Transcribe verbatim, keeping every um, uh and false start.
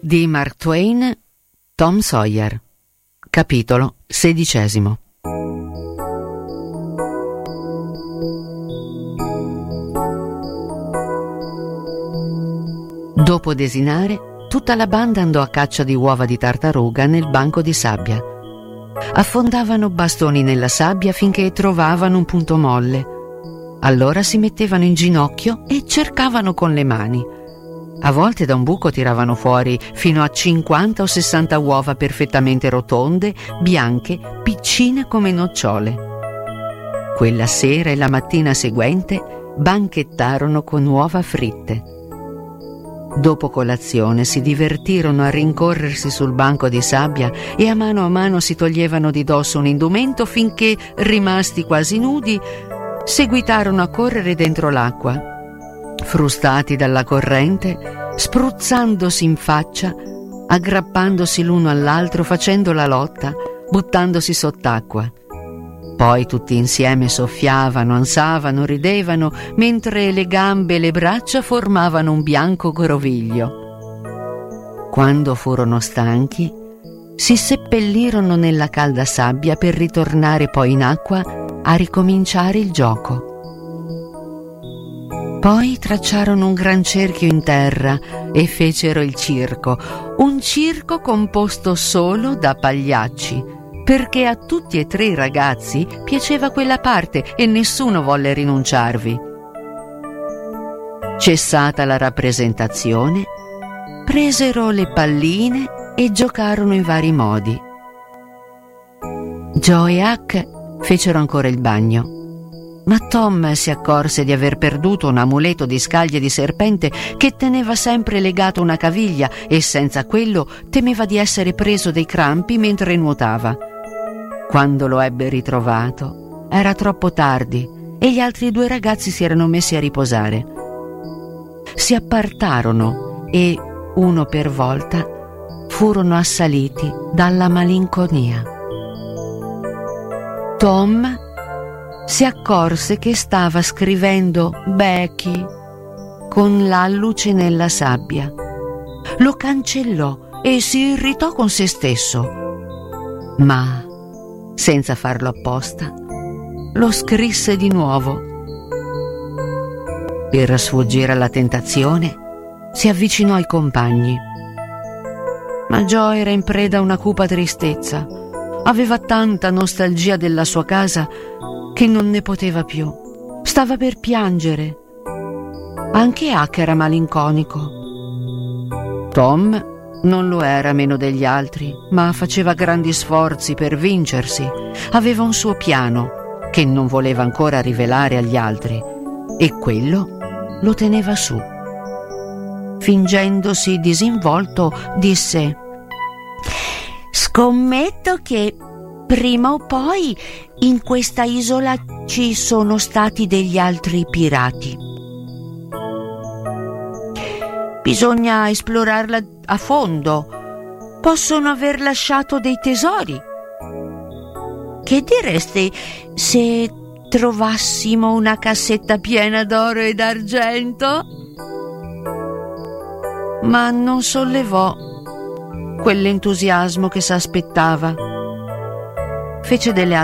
Di Mark Twain, Tom Sawyer. Capitolo sedicesimo. Dopo desinare, tutta la banda andò a caccia di uova di tartaruga nel banco di sabbia. Affondavano bastoni nella sabbia finché trovavano un punto molle. Allora si mettevano in ginocchio e cercavano con le mani. A volte da un buco tiravano fuori fino a cinquanta o sessanta uova perfettamente rotonde, bianche, piccine come nocciole. Quella sera e la mattina seguente banchettarono con uova fritte. Dopo colazione si divertirono a rincorrersi sul banco di sabbia e a mano a mano si toglievano di dosso un indumento finché, rimasti quasi nudi, seguitarono a correre dentro l'acqua. Frustati dalla corrente, spruzzandosi in faccia, aggrappandosi l'uno all'altro, facendo la lotta, buttandosi sott'acqua. Poi tutti insieme soffiavano, ansavano, ridevano, mentre le gambe e le braccia formavano un bianco groviglio. Quando furono stanchi, si seppellirono nella calda sabbia per ritornare poi in acqua a ricominciare il gioco. Poi tracciarono un gran cerchio in terra e fecero il circo, un circo composto solo da pagliacci, perché a tutti e tre i ragazzi piaceva quella parte e nessuno volle rinunciarvi. Cessata la rappresentazione, presero le palline e giocarono in vari modi. Joe e Huck fecero ancora il bagno. Ma Tom si accorse di aver perduto un amuleto di scaglie di serpente che teneva sempre legato una caviglia e senza quello temeva di essere preso dei crampi mentre nuotava. Quando lo ebbe ritrovato, era troppo tardi e gli altri due ragazzi si erano messi a riposare. Si appartarono e, uno per volta, furono assaliti dalla malinconia. Tom si accorse che stava scrivendo Becky con l'alluce nella sabbia. Lo cancellò e si irritò con se stesso. Ma, senza farlo apposta, lo scrisse di nuovo. Per sfuggire alla tentazione, si avvicinò ai compagni. Ma Joe era in preda a una cupa tristezza. Aveva tanta nostalgia della sua casa che non ne poteva più. Stava per piangere. Anche Huck era malinconico. Tom non lo era meno degli altri, ma faceva grandi sforzi per vincersi. Aveva un suo piano che non voleva ancora rivelare agli altri e quello lo teneva su. Fingendosi disinvolto, disse: «Scommetto che prima o poi in questa isola ci sono stati degli altri pirati. Bisogna esplorarla a fondo. Possono aver lasciato dei tesori. Che diresti se trovassimo una cassetta piena d'oro e d'argento?» Ma non sollevò quell'entusiasmo che s'aspettava. Fece delle